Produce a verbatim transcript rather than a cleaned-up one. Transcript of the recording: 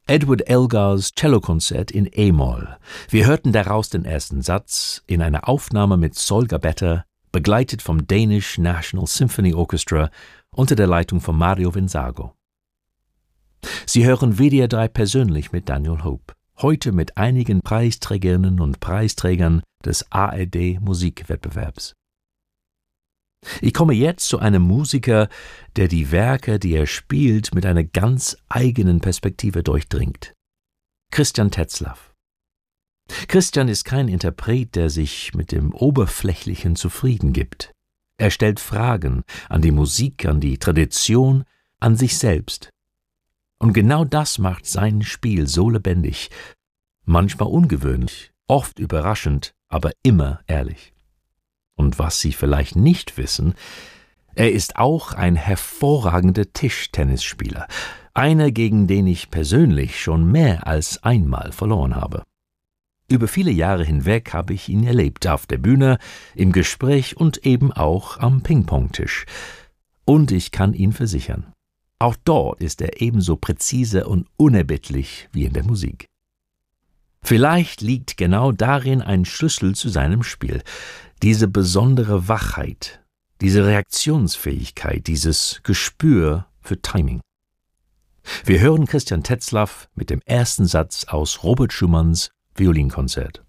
Edward Elgars Cellokonzert in E-Moll. Wir hörten daraus den ersten Satz in einer Aufnahme mit Sol Gabetta, begleitet vom Danish National Symphony Orchestra unter der Leitung von Mario Vinzago. Sie hören W D R drei persönlich mit Daniel Hope, heute mit einigen Preisträgerinnen und Preisträgern des A R D Musikwettbewerbs. Ich komme jetzt zu einem Musiker, der die Werke, die er spielt, mit einer ganz eigenen Perspektive durchdringt. Christian Tetzlaff. Christian ist kein Interpret, der sich mit dem Oberflächlichen zufrieden gibt. Er stellt Fragen an die Musik, an die Tradition, an sich selbst. Und genau das macht sein Spiel so lebendig, manchmal ungewöhnlich, oft überraschend, aber immer ehrlich. Und was Sie vielleicht nicht wissen, er ist auch ein hervorragender Tischtennisspieler, einer, gegen den ich persönlich schon mehr als einmal verloren habe. Über viele Jahre hinweg habe ich ihn erlebt, auf der Bühne, im Gespräch und eben auch am Ping-Pong-Tisch. Und ich kann ihn versichern, auch dort ist er ebenso präzise und unerbittlich wie in der Musik. Vielleicht liegt genau darin ein Schlüssel zu seinem Spiel, diese besondere Wachheit, diese Reaktionsfähigkeit, dieses Gespür für Timing. Wir hören Christian Tetzlaff mit dem ersten Satz aus Robert Schumanns Violinkonzert.